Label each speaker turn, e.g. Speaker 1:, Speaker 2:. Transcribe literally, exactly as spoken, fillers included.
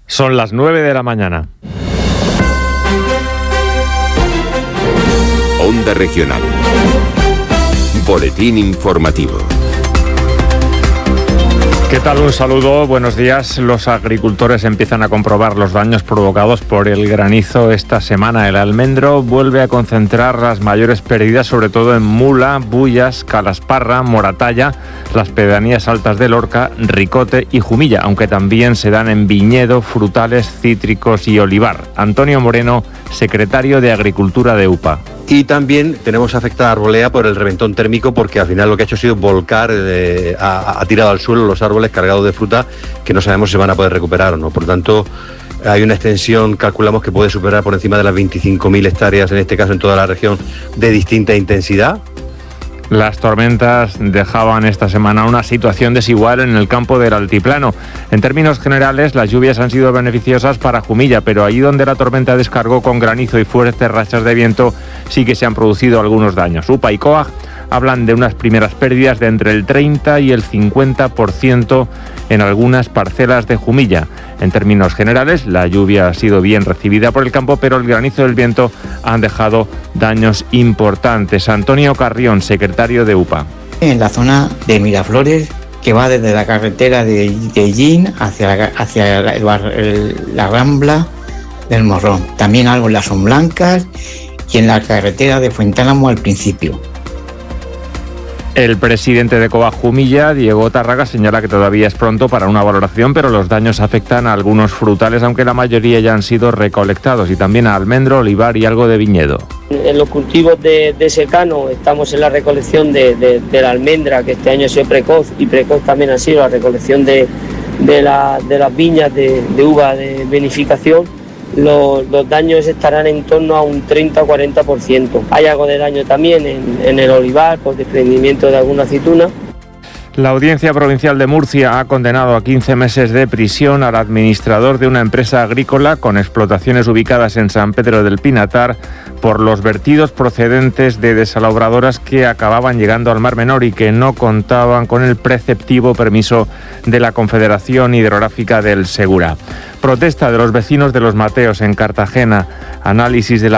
Speaker 1: Son las nueve de la mañana.
Speaker 2: Onda Regional. Boletín informativo.
Speaker 1: ¿Qué tal? Un saludo, buenos días. Los agricultores empiezan a comprobar los daños provocados por el granizo esta semana. El almendro vuelve a concentrar las mayores pérdidas, sobre todo en Mula, Bullas, Calasparra, Moratalla, las pedanías altas de Lorca, Ricote y Jumilla, aunque también se dan en viñedo, frutales, cítricos y olivar. Antonio Moreno, secretario de Agricultura de UPA.
Speaker 3: Y también tenemos afectada Arbolea por el reventón térmico, porque al final lo que ha hecho ha sido volcar, eh, ha, ha tirado al suelo los árboles cargados de fruta que no sabemos si van a poder recuperar o no. Por tanto, hay una extensión, calculamos que puede superar por encima de las veinticinco mil hectáreas, en este caso en toda la región, de distinta intensidad.
Speaker 1: Las tormentas dejaban esta semana una situación desigual en el campo del altiplano. En términos generales, las lluvias han sido beneficiosas para Jumilla, pero allí donde la tormenta descargó con granizo y fuertes rachas de viento, sí que se han producido algunos daños. UPA y COAG hablan de unas primeras pérdidas de entre el treinta y el cincuenta por ciento en algunas parcelas de Jumilla. En términos generales, la lluvia ha sido bien recibida por el campo, pero el granizo y el viento han dejado daños importantes. Antonio Carrión, secretario de UPA.
Speaker 4: En la zona de Miraflores, que va desde la carretera de, de Llín hacia, la, hacia la, el, la Rambla del Morrón. También algo en las Son Blancas y en la carretera de Fuentálamo al principio.
Speaker 1: El presidente de COAG Jumilla, Diego Tárraga, señala que todavía es pronto para una valoración, pero los daños afectan a algunos frutales, aunque la mayoría ya han sido recolectados, y también a almendro, olivar y algo de viñedo.
Speaker 5: En los cultivos de, de secano estamos en la recolección de, de, de la almendra, que este año ha sido precoz, y precoz también ha sido la recolección de, de, la, de las viñas de, de uva de vinificación. Los, los daños estarán en torno a un treinta a cuarenta por ciento. Hay algo de daño también en, en el olivar por desprendimiento de alguna aceituna.
Speaker 1: La Audiencia Provincial de Murcia ha condenado a quince meses de prisión al administrador de una empresa agrícola con explotaciones ubicadas en San Pedro del Pinatar por los vertidos procedentes de desalabradoras que acababan llegando al Mar Menor y que no contaban con el preceptivo permiso de la Confederación Hidrográfica del Segura. Protesta de los vecinos de Los Mateos en Cartagena. Análisis de la